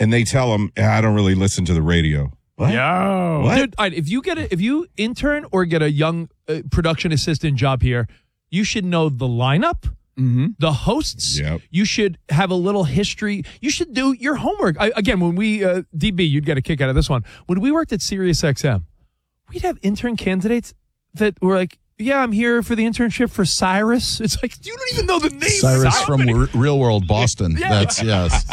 and they tell them, I don't really listen to the radio. What? Yo. What? Dude, all right, if you intern or get a young production assistant job here, you should know the lineup, the hosts. Yep. You should have a little history. You should do your homework. Again, when we, DB, you'd get a kick out of this one. When we worked at SiriusXM, we'd have intern candidates that were like, yeah, I'm here for the internship for Cyrus. It's like, you don't even know the name. Cyrus from Real World Boston. Yeah. That's, yes.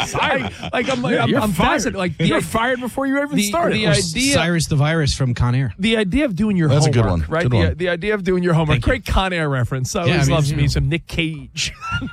I'm fascinated. Like, You're fired before you even started. The idea, Cyrus the Virus from Con Air. the idea of doing your That's a homework, good one. right? Good one. The idea of doing your homework. Great Con Air reference. I always loves me some Nick Cage.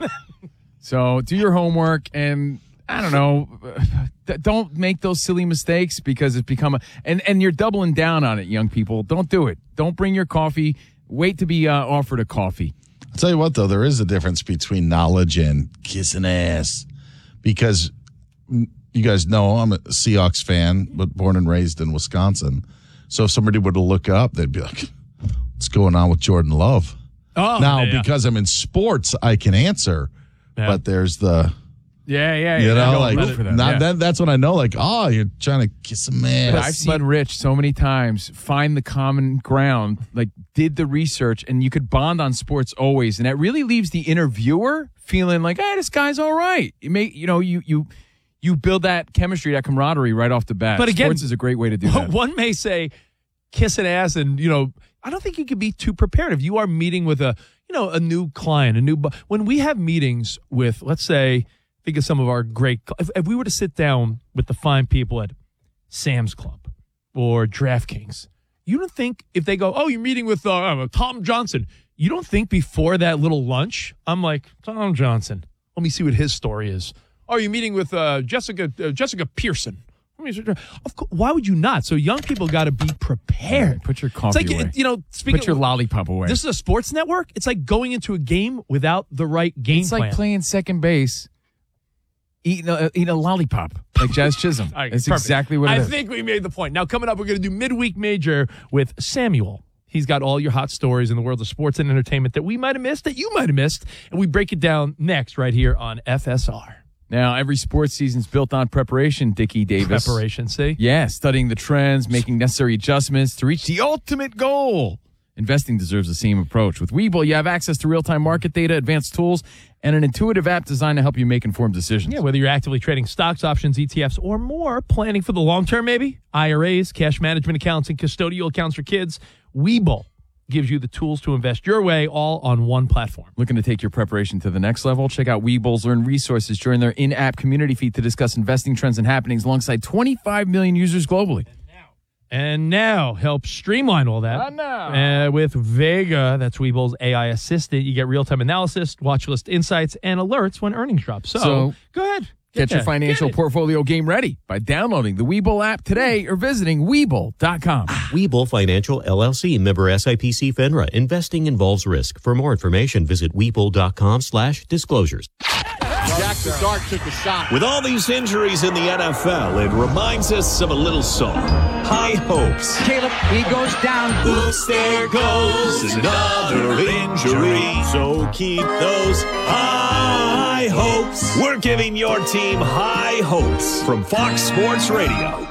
So do your homework and, I don't know, don't make those silly mistakes because it's become and you're doubling down on it, young people. Don't do it. Don't bring your coffee. Wait to be offered a coffee. I'll tell you what, though, there is a difference between knowledge and kissing ass. Because you guys know I'm a Seahawks fan, but born and raised in Wisconsin. So if somebody were to look up, they'd be like, what's going on with Jordan Love? Oh, now, yeah. because I'm in sports, I can answer. Yeah. But there's the... Yeah. You know, Don't like look for that. not, that's when I know, like, oh, you're trying to kiss a man. But I've seen Rich so many times find the common ground, like did the research, and you could bond on sports always, and that really leaves the interviewer feeling like, hey, this guy's all right. You build that chemistry, that camaraderie right off the bat. But again, sports is a great way to do that. One may say kiss an ass, and I don't think you could be too prepared if you are meeting with a new client, when we have meetings with, let's say. Think of some of our great. If we were to sit down with the fine people at Sam's Club or DraftKings, you don't think if they go, oh, you're meeting with Tom Johnson, you don't think before that little lunch, I'm like, Tom Johnson, let me see what his story is. Oh, you're meeting with Jessica Pearson. Of course, why would you not? So young people got to be prepared. Put your coffee away. Put your lollipop away. This is a sports network. It's like going into a game without the right game It's plan. like playing second base. Eating a lollipop like Jazz Chisholm. Right, That's perfect. exactly what it is. I think we made the point. Now, coming up, we're going to do Midweek Major with Samuel. He's got all your hot stories in the world of sports and entertainment that we might have missed, that you might have missed, and we break it down next right here on FSR. Now, every sports season's built on preparation, Dickie Davis. Preparation, see? Yeah, studying the trends, making necessary adjustments to reach the ultimate goal. Investing deserves the same approach. With Webull, you have access to real-time market data, advanced tools, and an intuitive app designed to help you make informed decisions. Yeah, whether you're actively trading stocks, options, ETFs, or more, planning for the long term maybe, IRAs, cash management accounts, and custodial accounts for kids, Webull gives you the tools to invest your way all on one platform. Looking to take your preparation to the next level? Check out Webull's Learn Resources. Join their in-app community feed to discuss investing trends and happenings alongside 25 million users globally. And now, help streamline all that with Vega. That's Webull's AI assistant. You get real-time analysis, watch list insights, and alerts when earnings drop. So go ahead. Get your financial portfolio game ready by downloading the Webull app today or visiting Webull.com. Webull Financial, LLC, member SIPC FINRA. Investing involves risk. For more information, visit Webull.com/disclosures. Jack the Dart took a shot. With all these injuries in the NFL, it reminds us of a little song. High hopes. Caleb, he goes down. Oops, there goes another injury. So keep those high hopes. We're giving your team high hopes from Fox Sports Radio.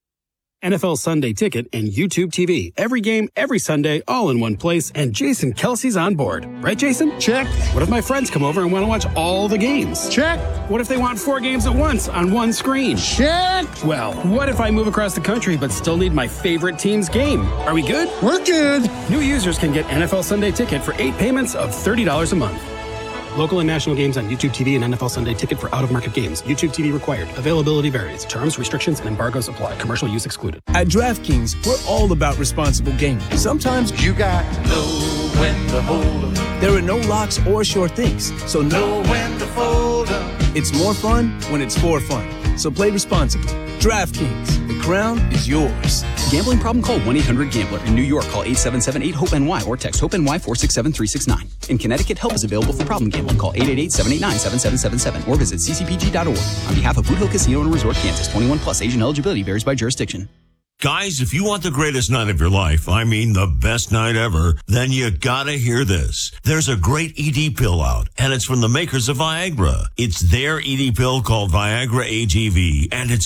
NFL Sunday Ticket and YouTube TV. Every game, every Sunday, all in one place. And Jason Kelsey's on board. Right, Jason? Check. What if my friends come over and want to watch all the games? Check. What if they want 4 games at once on one screen? Check. Well, what if I move across the country but still need my favorite team's game? Are we good? We're good. New users can get NFL Sunday Ticket for 8 payments of $30 a month. Local and national games on YouTube TV and NFL Sunday Ticket for out-of-market games. YouTube TV required. Availability varies. Terms, restrictions, and embargoes apply. Commercial use excluded. At DraftKings, we're all about responsible gaming. Sometimes you got to know when to hold 'em. There are no locks or sure things, so know when to fold 'em. It's more fun when it's for fun. So play responsibly. DraftKings, the crown is yours. Gambling problem? Call 1-800-GAMBLER. In New York, call 877-8-HOPE-NY or text HOPE-NY 467-369. In Connecticut, help is available for problem gambling. Call 888-789-7777 or visit ccpg.org. On behalf of Boot Hill Casino and Resort, Kansas, 21 plus. Age and eligibility varies by jurisdiction. Guys, if you want the greatest night of your life, I mean the best night ever, then you gotta hear this. There's a great ED pill out, and it's from the makers of Viagra. It's their ED pill called Viagra AGV, and it's